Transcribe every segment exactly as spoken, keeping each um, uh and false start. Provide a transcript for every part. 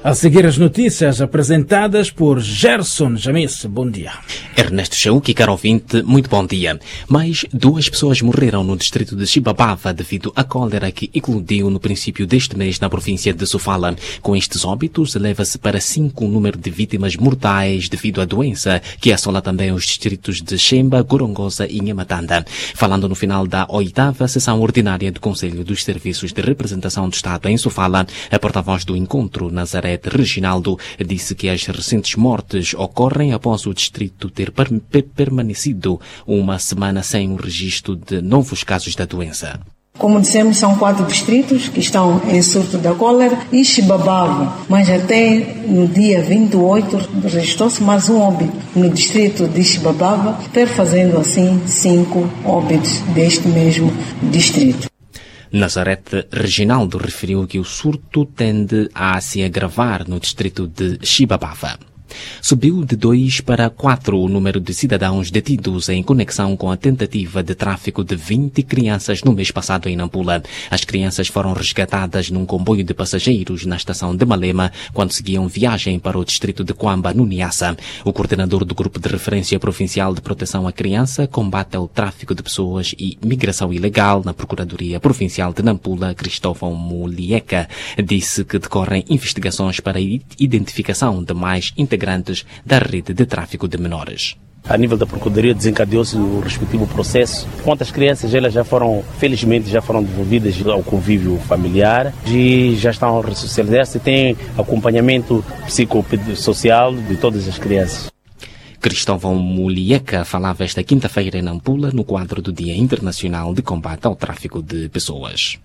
A seguir as notícias apresentadas por Gerson Jamis. Bom dia. Ernesto Chauki, caro ouvinte, muito bom dia. Mais duas pessoas morreram no distrito de Xibabava devido à cólera que eclodiu no princípio deste mês na província de Sofala. Com estes óbitos, eleva-se para cinco o número de vítimas mortais devido à doença, que assola também os distritos de Xemba, Gorongosa e Nhamatanda. Falando no final da oitava sessão ordinária do Conselho dos Serviços de Representação do Estado em Sofala, a porta-voz do encontro, Nazaré Reginaldo, disse que as recentes mortes ocorrem após o distrito ter per permanecido uma semana sem o registro de novos casos da doença. Como dissemos, são quatro distritos que estão em surto da cólera e Xibabava, mas até no dia vinte e oito registrou-se mais um óbito no distrito de Xibabava, perfazendo assim cinco óbitos deste mesmo distrito. Nazarete Reginaldo referiu que o surto tende a se agravar no distrito de Xibabava. Subiu de dois para quatro o número de cidadãos detidos em conexão com a tentativa de tráfico de vinte crianças no mês passado em Nampula. As crianças foram resgatadas num comboio de passageiros na estação de Malema quando seguiam viagem para o distrito de Quamba, no Niassa. O coordenador do Grupo de Referência Provincial de Proteção à Criança, Combate ao Tráfico de Pessoas e Migração Ilegal na Procuradoria Provincial de Nampula, Cristóvão Mulieca, disse que decorrem investigações para a identificação de mais integrantes da rede de tráfico de menores. A nível da Procuradoria desencadeou-se o respectivo processo. Quantas crianças elas já foram, felizmente, já foram devolvidas ao convívio familiar e já estão a ressocializar-se e têm acompanhamento psicossocial de todas as crianças. Cristóvão Mulieca falava esta quinta-feira em Nampula no quadro do Dia Internacional de Combate ao Tráfico de Pessoas.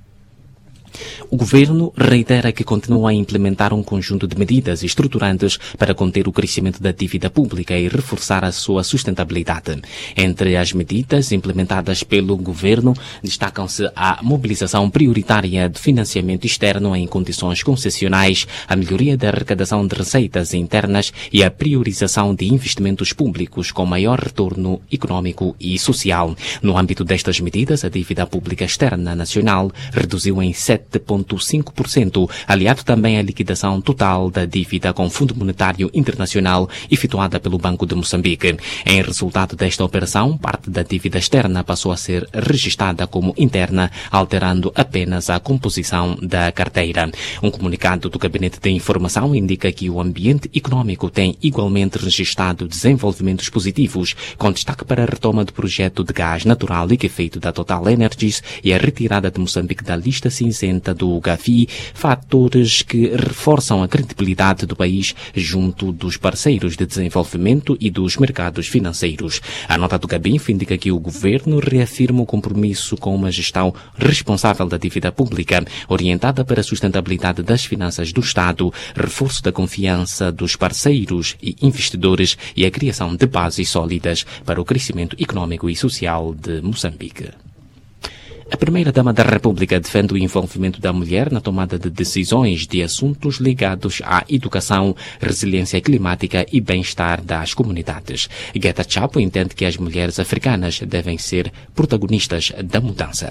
O governo reitera que continua a implementar um conjunto de medidas estruturantes para conter o crescimento da dívida pública e reforçar a sua sustentabilidade. Entre as medidas implementadas pelo governo, destacam-se a mobilização prioritária de financiamento externo em condições concessionais, a melhoria da arrecadação de receitas internas e a priorização de investimentos públicos com maior retorno econômico e social. No âmbito destas medidas, a dívida pública externa nacional reduziu em sete vírgula cinco por cento, aliado também à liquidação total da dívida com Fundo Monetário Internacional efetuada pelo Banco de Moçambique. Em resultado desta operação, parte da dívida externa passou a ser registada como interna, alterando apenas a composição da carteira. Um comunicado do Gabinete de Informação indica que o ambiente econômico tem igualmente registrado desenvolvimentos positivos, com destaque para a retoma do projeto de gás natural liquefeito da Total Energies e a retirada de Moçambique da lista cinzenta do Gavi, fatores que reforçam a credibilidade do país junto dos parceiros de desenvolvimento e dos mercados financeiros. A nota do Gabinf indica que o governo reafirma o compromisso com uma gestão responsável da dívida pública, orientada para a sustentabilidade das finanças do Estado, reforço da confiança dos parceiros e investidores e a criação de bases sólidas para o crescimento econômico e social de Moçambique. A Primeira-Dama da República defende o envolvimento da mulher na tomada de decisões de assuntos ligados à educação, resiliência climática e bem-estar das comunidades. Geta Chapo entende que as mulheres africanas devem ser protagonistas da mudança.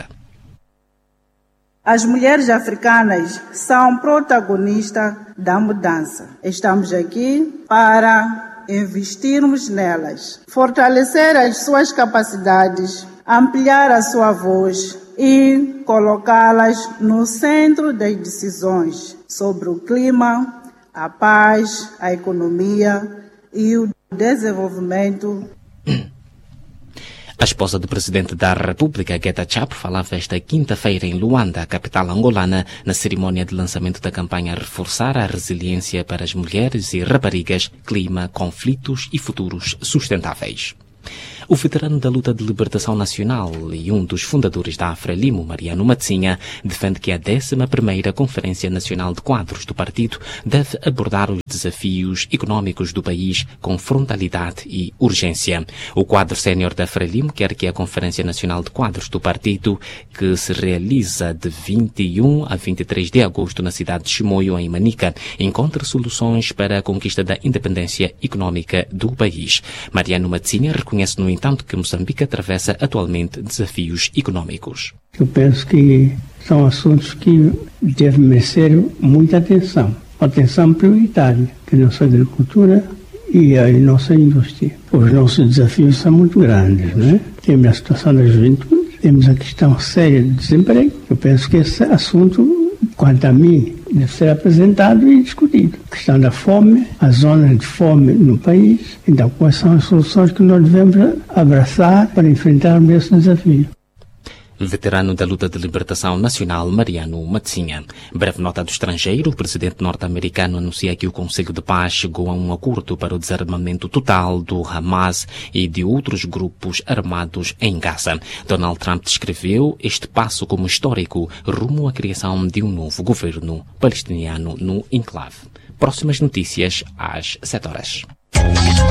As mulheres africanas são protagonistas da mudança. Estamos aqui para investirmos nelas, fortalecer as suas capacidades, ampliar a sua voz e colocá-las no centro das decisões sobre o clima, a paz, a economia e o desenvolvimento. A esposa do presidente da República, Geta Chapo, falava esta quinta-feira em Luanda, capital angolana, na cerimônia de lançamento da campanha Reforçar a Resiliência para as Mulheres e Raparigas, Clima, Conflitos e Futuros Sustentáveis. O veterano da luta de libertação nacional e um dos fundadores da Frelimo, Mariano Matsinha, defende que a décima primeira Conferência Nacional de Quadros do partido deve abordar os desafios econômicos do país com frontalidade e urgência. O quadro sénior da Frelimo quer que a Conferência Nacional de Quadros do partido, que se realiza de vinte e um a vinte e três de agosto na cidade de Chimoio, em Manica, encontre soluções para a conquista da independência econômica do país. Mariano Matsinha reconhece, no entanto, que Moçambique atravessa atualmente desafios econômicos. Eu penso que são assuntos que devem merecer muita atenção. atenção prioritária, que é a nossa agricultura e a nossa indústria. Os nossos desafios são muito grandes, não é? Temos a situação da juventude, temos a questão séria de desemprego. Eu penso que esse assunto, quanto a mim, deve ser apresentado e discutido. A questão da fome, as zonas de fome no país. Então, quais são as soluções que nós devemos abraçar para enfrentarmos esse desafio? Veterano da luta de libertação nacional, Mariano Matsinha. Breve nota do estrangeiro, o presidente norte-americano anuncia que o Conselho de Paz chegou a um acordo para o desarmamento total do Hamas e de outros grupos armados em Gaza. Donald Trump descreveu este passo como histórico rumo à criação de um novo governo palestiniano no enclave. Próximas notícias às sete horas.